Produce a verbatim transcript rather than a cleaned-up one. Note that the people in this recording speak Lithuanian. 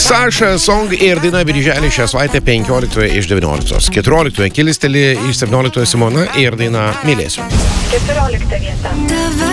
Saša Song ir daina Birželį šią savaitę penkioliktoje iš devynioliktos. keturioliktoje kilisteli iš septynioliktoje Simona ir daina Mylėsiu. keturiolikta vieta.